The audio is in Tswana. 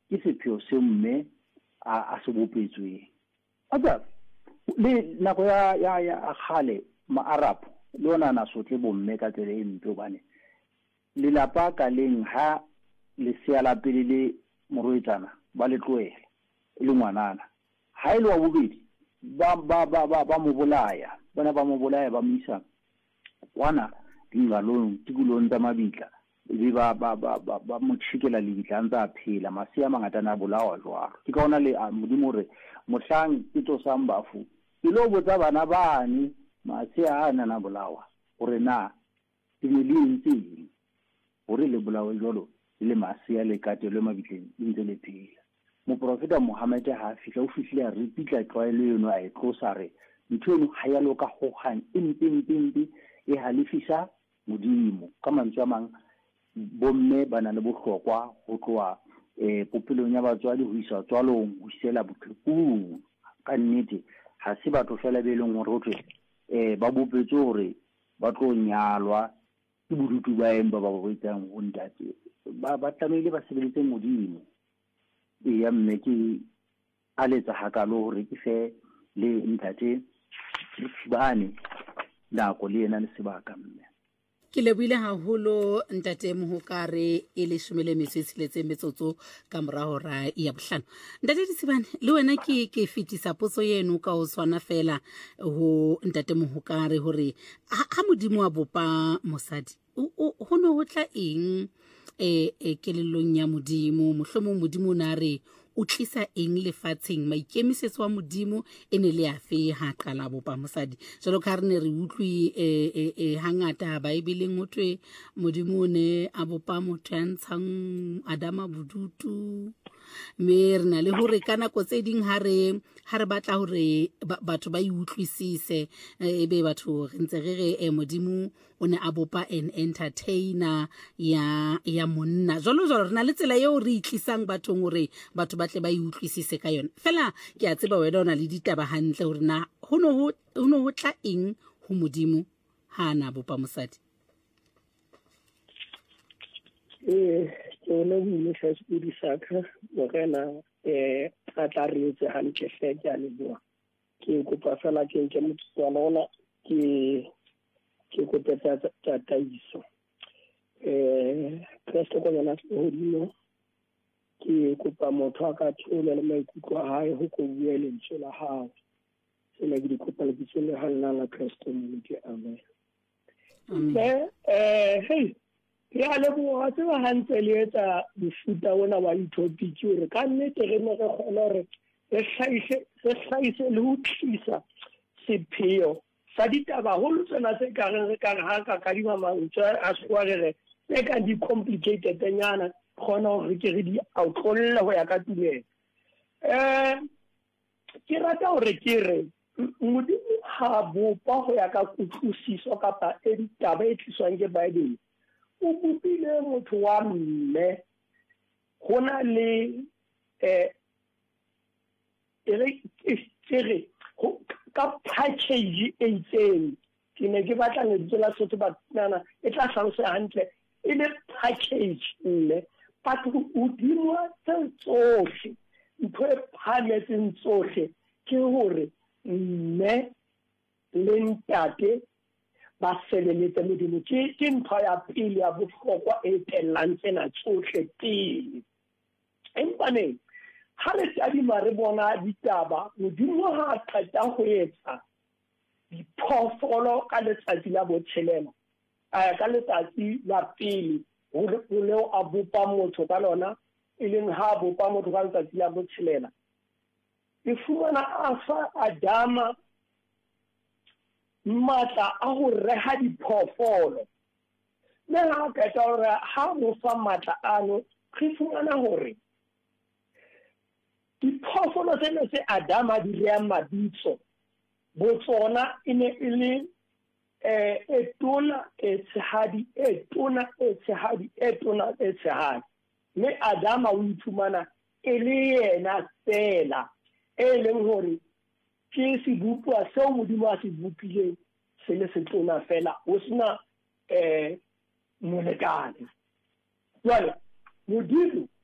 ke sepheo se mme a se bopetsweng aba le nako ya khale ma-Arab le ona na sotle bomme ka tsela e mpe hobane le lapa ka leng ha le se ala pele le moroetsana ba le tloela le ngwanana ha ile wa bobedi ba mo bolaya bona ba mo bolaya ba misa wana dingalong tikulong tsa mabitla le ba mo tshikela le bitla ntsa phela masia mangata na bolawa jwa ke ka ona le modimo re mohlang ke to sambafu ilo botsa bana bane masia ana na bolawa hore na dimilintsi hore le bolawa jolo le masia le katelo mabitleng ntse le phela moprofeta Muhammad ha fihla o fihlile a repitla tlwaelo eno a etlosa re ntho eno ha ya loka go gang impimpi e halifisa modimo ka mantswe a mang bomme bana le bohlokwa go tloa popelong ya batswadi ho isa tswalong ho isela botlhoko ka nnete ha se batho fela be leng hore ho tloe ba bopetse hore ba tlo nyalwa ke bodutu ba emba ba boitsang ho ntate ba tlamehile ba sebeletse modimo ya mme ke aletsa hakalo hore ke fe le ntate le tsibane nako le ena le sebaka mme ke lebile haholo ntate Mohokare e le 16 metsotso ka morago ra ya bohlano ntate Tsibane le wena ke fetisa potso yeno ka o swana fela ho ntate Mohokare hore ha modimo a bopa mosadi ho no ho tla eng kelelong ya modimo mohlomong modimo na re o tlisa eng lefatsheng maikemisetso wa modimo ene le afe ha qala bopa mosadi jalo ka rene re utlwi hangata baebeleng hothwe modimo ne a bopa motho ya ntshang Adama bodutu me re na le hore kana ko tse ding ha re batla hore batho ba iutlwisise ebe batho re ntse re modimo o ne a bopa an entertainer ya monna jalo re na le tsela eo re itlisang bathong hore batho ba tle ba iutlwisise ka yona fela ke a tseba wena ona le ditaba hantle hore na ho no tla eng ho modimo ha na bopa mosadi ke ona bule sa spudi saka morena a tla re etse hantle fela le bua ke kopa fela ke motswana ona ke kopetsa tataiso Kristo ko yona hodimo ke kopa motho a ka thola le maikutlo a hae ho ko bua lentswe la hao se le di kopa le tsele ha nna la Kristo mo ke amen hey ya le bua tse ba hantse le etsa difuta ona wa topic hore ka nnete re mo re kgona hore re hlaise le ho tlisa sepheo sa ditaba holo tsena tse ka re ha ka di mamantse a swa re ka di complicated nyana khona hore ke re di outlolla ho ya ka tumelo ke rata hore ke re modimo ha bopa ho ya ka kutlwisiso kapa ditaba e tliswang ke Bible o bopile motho wa mme hona le ka package e itseng ke ne ke batla le tsela sotho ba nana e tla hlalosa hantle e le package mme but o dinwa tsohle ntho e phametseng tsohle ke hore mme le ntate ba sebeletse modimo ke ntho ya pele ya bohlokwa e tellang tsena tsohle pele empa ne ha re tadima re bona ditaba modimo ha qeta ho etsa diphoofolo ka letsatsi la botshelela ka letsatsi la pele ho leo a bopa motho ka lona e leng ha bopa motho ka letsatsi la botshelela e fumana afa Adama matla a ho reha diphoofolo le ha qeta hore ha mo fa matla ano re fumana hore diphoofolo tsena tse Adama di reha mabitso botsona ine ile etona etshadi me Adama o iphumana ele yena fela leng hore ke se bupwa seo modimo a se bupile se le setona fela o sena molekane jwale modimo